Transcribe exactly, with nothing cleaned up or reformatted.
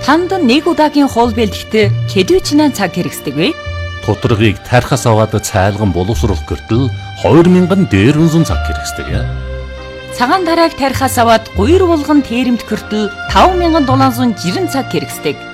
Танд нэг удаагийн хоол бэлтгэхдээ хэдвэчнээ цаг хэрэгсдэг вэ? Тоторгийг тархаас аваад цайлган боловсруулах гэртэл хоёр мянган дээрвэн зуун цаг хэрэгсдэг. Цагаан тарааг тархаас аваад гуйр булган тэрэмт гэртэл таван мянган долоон зуун жирэн цаг хэрэгсдэг.